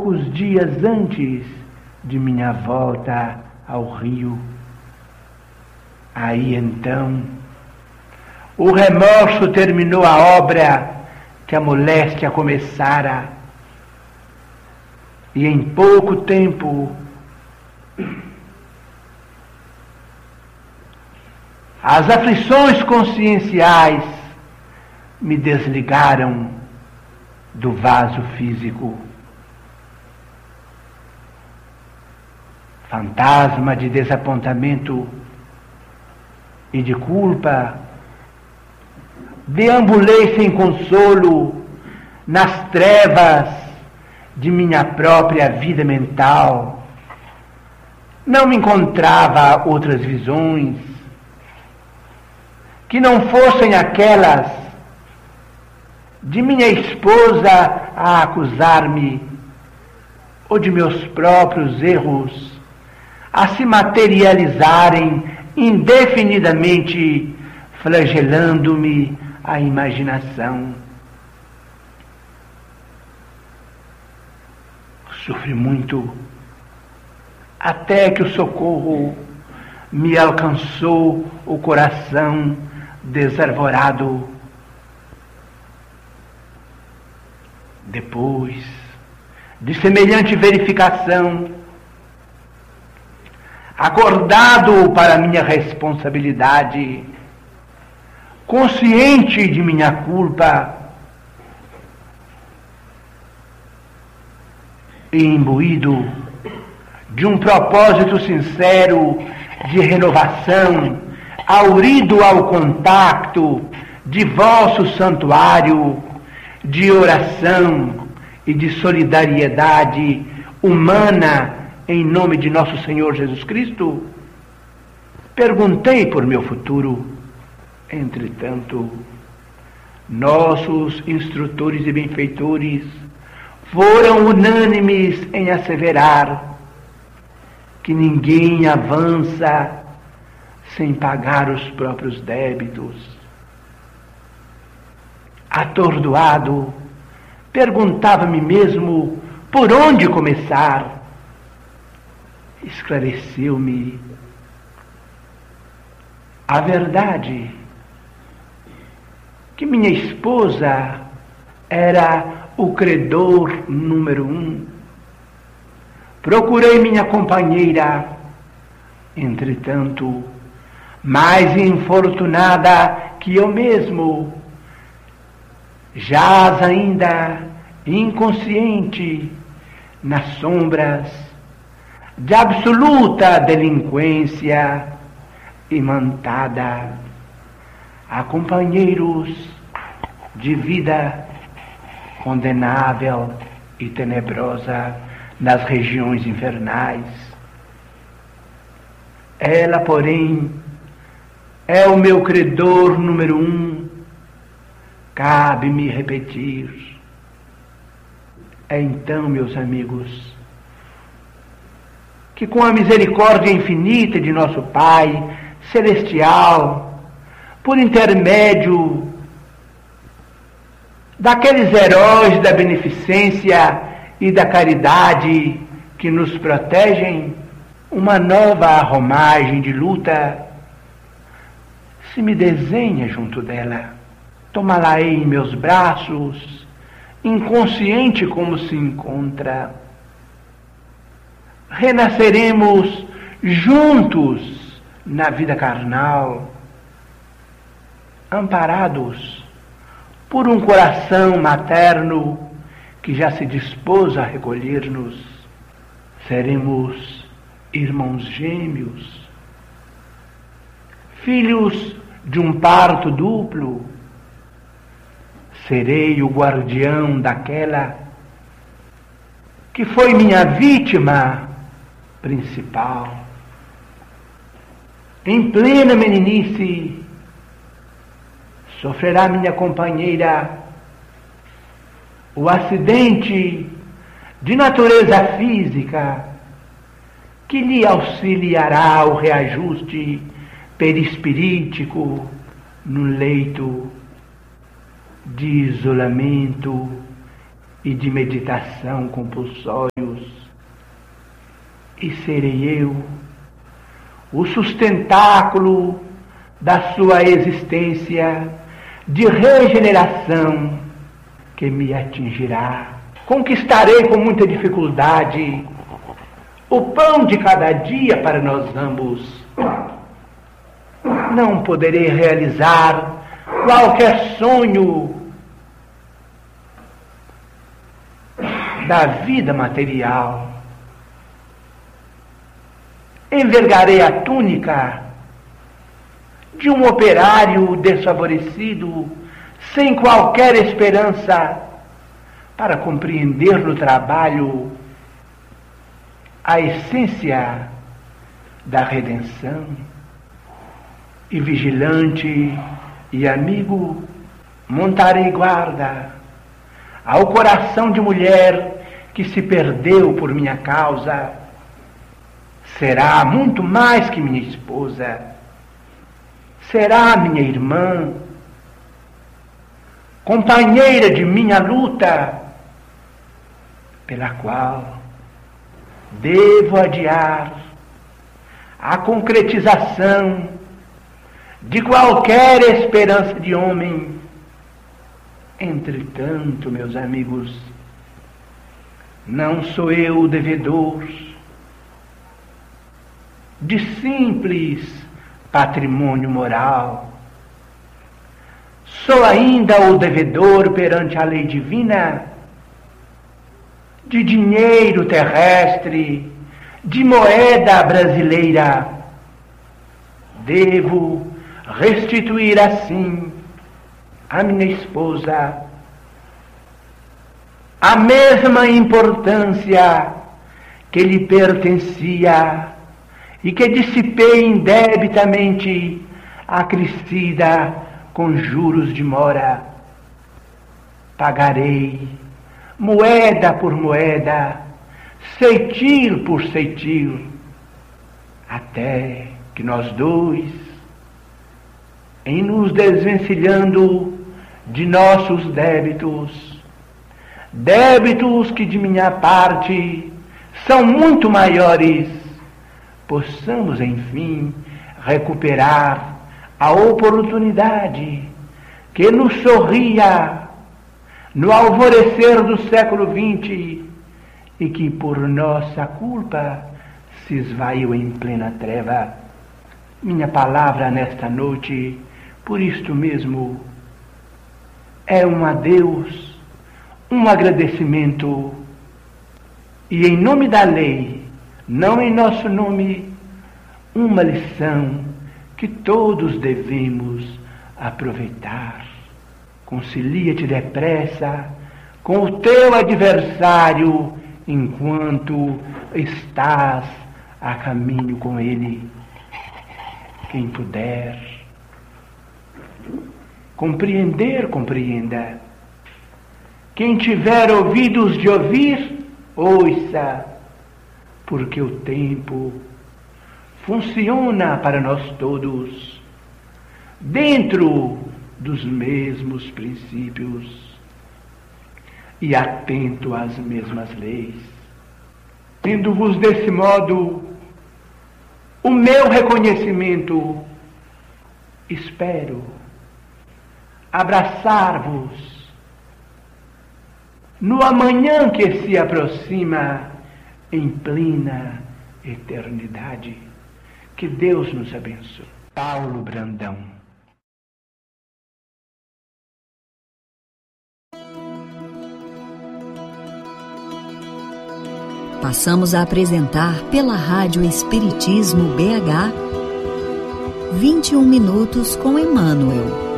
poucos dias antes de minha volta ao Rio. Aí então, o remorso terminou a obra que a moléstia começara, e em pouco tempo as aflições conscienciais me desligaram do vaso físico. Fantasma de desapontamento e de culpa, deambulei sem consolo nas trevas de minha própria vida mental. Não me encontrava outras visões que não fossem aquelas de minha esposa a acusar-me, ou de meus próprios erros a se materializarem indefinidamente, flagelando-me a imaginação. Sofri muito, até que o socorro me alcançou o coração desarvorado. Depois de semelhante verificação, acordado para minha responsabilidade, consciente de minha culpa e imbuído de um propósito sincero de renovação, aurido ao contato de vosso santuário, de oração e de solidariedade humana em nome de nosso Senhor Jesus Cristo, perguntei por meu futuro. Entretanto, nossos instrutores e benfeitores foram unânimes em asseverar que ninguém avança sem pagar os próprios débitos. Atordoado, perguntava-me mesmo por onde começar. Esclareceu-me a verdade que minha esposa era o credor número 1. Procurei minha companheira, entretanto, mais infortunada que eu mesmo, jaz ainda inconsciente nas sombras de absoluta delinquência imantada a companheiros de vida condenável e tenebrosa nas regiões infernais. Ela, porém, é o meu credor número 1. Cabe-me repetir. Então, meus amigos, que com a misericórdia infinita de nosso Pai Celestial, por intermédio daqueles heróis da beneficência e da caridade que nos protegem, uma nova romagem de luta se me desenha junto dela. Tomá-la-ei em meus braços, inconsciente como se encontra. Renasceremos juntos na vida carnal, amparados por um coração materno que já se dispôs a recolher-nos. Seremos irmãos gêmeos, filhos de um parto duplo. Serei o guardião daquela que foi minha vítima principal. Em plena meninice, sofrerá minha companheira o acidente de natureza física que lhe auxiliará o reajuste perispirítico no leito de isolamento e de meditação compulsórios, e serei eu o sustentáculo da sua existência de regeneração que me atingirá. Conquistarei com muita dificuldade o pão de cada dia para nós ambos. Não poderei realizar qualquer sonho da vida material. Envergarei a túnica de um operário desfavorecido, sem qualquer esperança para compreender no trabalho a essência da redenção. E vigilante e amigo, montarei guarda ao coração de mulher que se perdeu por minha causa. Será muito mais que minha esposa, será minha irmã, companheira de minha luta, pela qual devo adiar a concretização de qualquer esperança de homem. Entretanto, meus amigos, não sou eu o devedor de simples patrimônio moral. Sou ainda o devedor perante a lei divina de dinheiro terrestre, de moeda brasileira. Devo restituir assim à minha esposa a mesma importância que lhe pertencia e que dissipei indebitamente acrescida com juros de mora. Pagarei moeda por moeda, ceitil por ceitil, até que nós dois, em nos desvencilhando de nossos débitos, débitos que de minha parte são muito maiores, possamos, enfim, recuperar a oportunidade que nos sorria no alvorecer do século XX e que, por nossa culpa, se esvaiu em plena treva. Minha palavra nesta noite, por isto mesmo, é um adeus, um agradecimento e, em nome da lei, não em nosso nome, uma lição que todos devemos aproveitar. Concilia-te depressa com o teu adversário enquanto estás a caminho com ele. Quem puder compreender, compreenda. Quem tiver ouvidos de ouvir, ouça, porque o tempo funciona para nós todos dentro dos mesmos princípios e atento às mesmas leis. Tendo-vos desse modo o meu reconhecimento, espero abraçar-vos no amanhã que se aproxima em plena eternidade. Que Deus nos abençoe. Paulo Brandão. Passamos a apresentar pela Rádio Espiritismo BH 21 minutos com Emmanuel.